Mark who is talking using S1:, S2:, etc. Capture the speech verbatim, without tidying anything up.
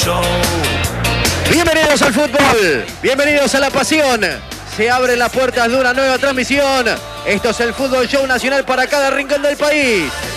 S1: Bienvenidos al fútbol, bienvenidos a la pasión. Se abren las puertas de una nueva transmisión. Esto es el Fútbol Show Nacional para cada rincón del país.